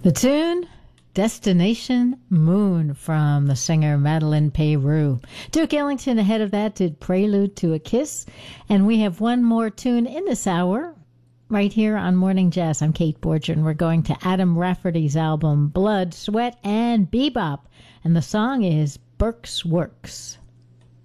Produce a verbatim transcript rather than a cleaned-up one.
The tune, Destination Moon, from the singer Madeleine Peyroux. Duke Ellington ahead of that did Prelude to a Kiss. And we have one more tune in this hour right here on Morning Jazz. I'm Kate Borger, and we're going to Adam Rafferty's album Blood, Sweat, and Bebop. And the song is Burke's Works.